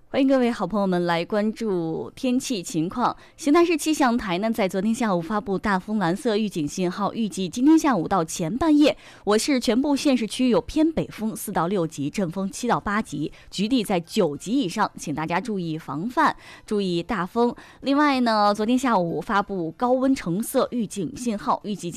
欢迎各位好朋友们来关注天气情况。邢台市气象台呢，在昨天下午发布大风蓝色预警信号，预计今天下午到前半夜，我市全部县市区有偏北风4到6级，阵风7到8级，局地在9级以上，请大家注意防范，注意大风。另外呢，昨天下午发布高温橙色预警信号，预计